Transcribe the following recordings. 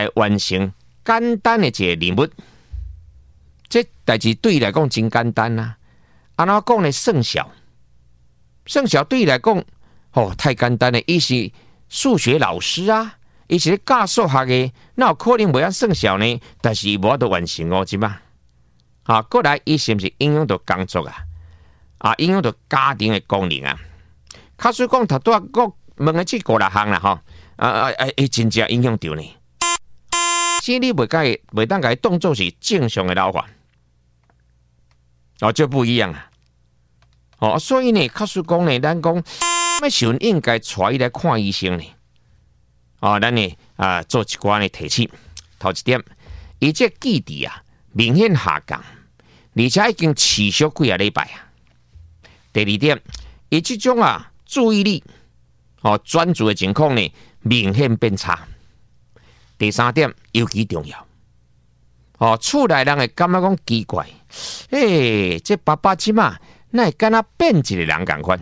来完成简单的一个任务。这代志对伊来讲真简单啊！安怎讲呢？算小，算小对伊来讲，太简单了。伊是数学老师啊，伊是教数学的，哪有可能袂晓算小呢？但是伊无法度完成哦，是嘛？过来，伊是毋是影响到工作啊？影响到家庭的功能啊？假使讲头拄仔我问的这5、6项啦，伊真正影响到呢。即你袂当甲伊当作是正常的老法，就不一样啊。所以呢，假使讲呢，咱讲咩时阵应该带伊来看医生呢？咱呢做一寡呢提醒。头一点，伊这记忆啊明显下降，而且已经持续几啊礼拜啊。第二点，伊这种注意力专注的情况呢明显变差。第三点尤其重要，厝内人会感觉讲奇怪，这爸爸即嘛，那会敢若变一个人共款。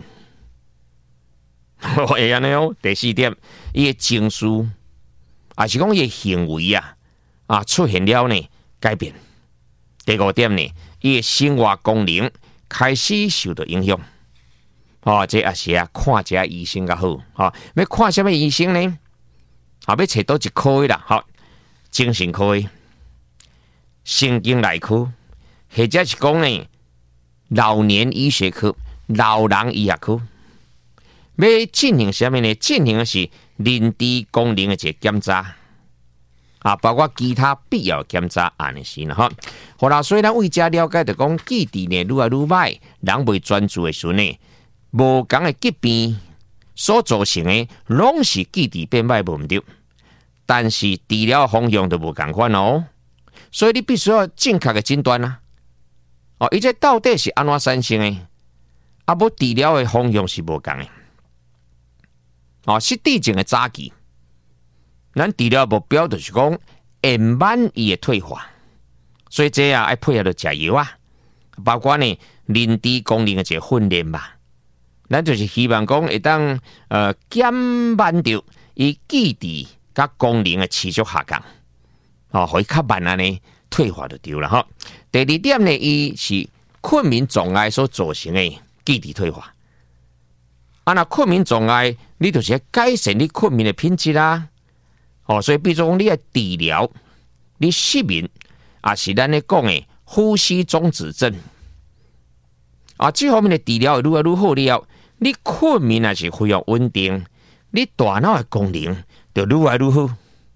会安尼哦。第四点，伊的情绪，还是讲伊的行为出现了呢改变。第5点呢，伊的生活功能开始受到影响。这也是看一下医生较好。要看什么医生呢？要找倒一科的啦，精神科的、神经内科，或者是讲呢老年医学科、老人医学科。要进行什么呢？进行的是认知功能的一个检查包括其他必要的检查安尼是啦。好啦，所以咱为遮了解到讲记忆呢愈来愈歹，人袂专注的时候呢，无同的疾病所造成的，拢是记忆变歹无毋对。但是治疗方向就无同款哦，所以你必须要正确的诊断伊这到底是安怎产生的？无治疗的方向是无同的。失智症的早期，咱治疗目标就是讲延慢伊的退化，所以这要配合着食药包括呢认知功能的一个训练吧。咱就是希望讲会当减慢掉伊记忆甲功能的持续下降，可以较慢呢退化就对了第2点呢，伊是困眠障碍所造成的记忆退化。那困眠障碍，你就是改善你困眠的品质啦。所以比如说你要治疗你失眠，是咱咧讲的呼吸中止症。这方面的治疗愈来愈好了，你困眠也是非常稳定，你大脑的功能就愈来愈好，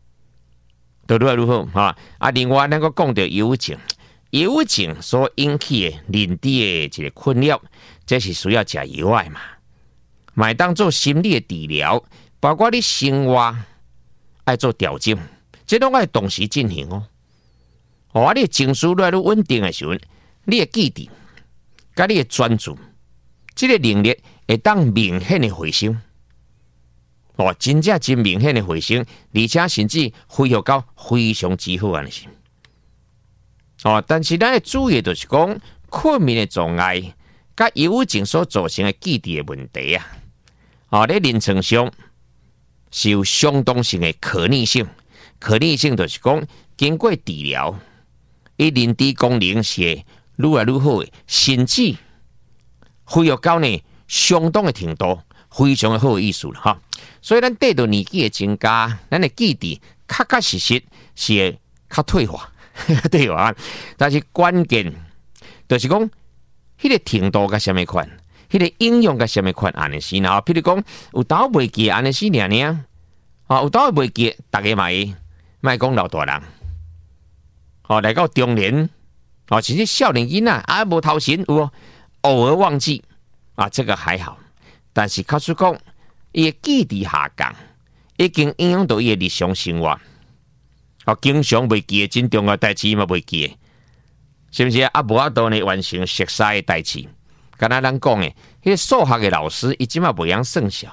另外咱个讲到忧郁症，忧郁症所引起的认知的一个困扰，这是需要食药的嘛。买当做心理的治疗，包括你生活爱做调整，这拢爱同时进行你的情绪愈来愈稳定的时候，你的记忆、甲你的专注，这个能力会当明显的回升。真正真明显的回升，而且甚至恢复到非常之好安尼是。但是咱要注意就是讲，困眠的障碍甲忧郁症所造成的记忆的问题在临床上是有相当性的可逆性。可逆性就是讲，经过治疗，伊认知功能是愈来愈好的，甚至恢复到呢相当的程度，非常的好的意思了所以咱对着年纪的增加，咱的记忆确实是会较退化，对吧？但是关键就是讲，迄个程度甲什么款。迄个应用甲什么款安尼是呢？譬如讲，有当袂记安尼是尔，有当袂记，大家莫讲老大人，来到中年，其实少年囡仔无头神有偶尔忘记这个还好，但是假使讲伊的记忆下降，已经影响到伊的日常生活，经常袂记的真重要代志嘛袂记的，是不是无法度呢完成熟悉的代志？刚才咱讲的，迄个数学的老师，伊即马袂晓算数。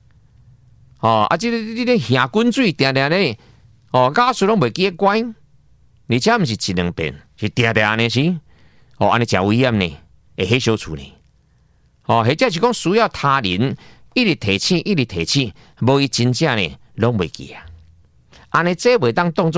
这个下滚水定定呢，假使拢袂记得关，而且毋是一两遍，是定定安尼是，安尼真危险呢，会迄小处呢。或者是讲需要他人一直提醒，无伊真正呢拢袂记安尼这袂当当作